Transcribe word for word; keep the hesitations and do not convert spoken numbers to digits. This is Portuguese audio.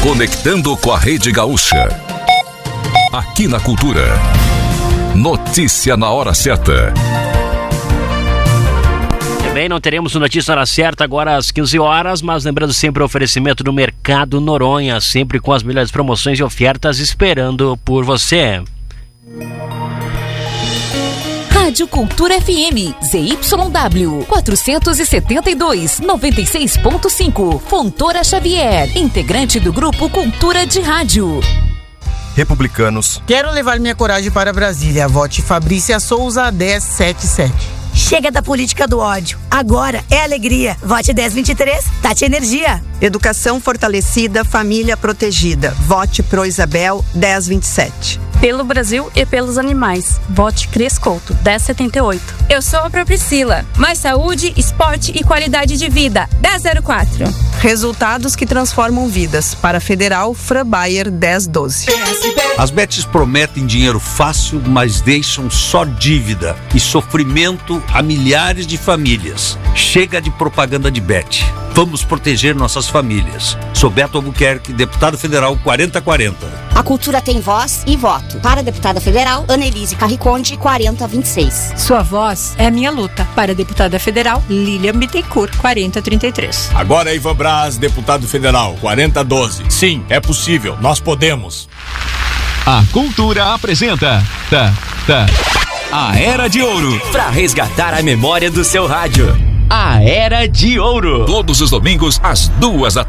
Conectando com a Rede Gaúcha. Aqui na Cultura. Notícia na hora certa. Também não teremos notícia na hora certa agora às quinze horas, mas lembrando sempre o oferecimento do Mercado Noronha, sempre com as melhores promoções e ofertas esperando por você. Rádio Cultura F M, Z Y W, quatrocentos e setenta e dois, noventa e seis ponto cinco, Fontoura Xavier, integrante do grupo Cultura de Rádio. Republicanos. Quero levar minha coragem para Brasília. Vote Fabrícia Souza dez setenta e sete. Chega da política do ódio. Agora é alegria. Vote dez vinte e três, Tati Energia. Educação fortalecida, família protegida. Vote Pro Isabel dez vinte e sete. Pelo Brasil e pelos animais. Vote Cris Couto, dez setenta e oito. Eu sou a Pro Priscila. Mais saúde, esporte e qualidade de vida. dez zero quatro. Resultados que transformam vidas. Para Federal, Fran Bayer dez doze. As bets prometem dinheiro fácil, mas deixam só dívida e sofrimento a milhares de famílias. Chega de propaganda de bet. Vamos proteger nossas famílias. Sou Beto Albuquerque, deputado federal quarenta quarenta. A cultura tem voz e voto. Para a deputada federal, Annelise Carriconde, quarenta vinte e seis. Sua voz é a minha luta. Para a deputada federal, Lilian Bittencourt, quarenta trinta e três. Agora Ivan Braz, deputado federal, quarenta doze. Sim, é possível. Nós podemos. A Cultura apresenta tá, tá, a Era de Ouro. Para resgatar a memória do seu rádio. A Era de Ouro. Todos os domingos, às duas da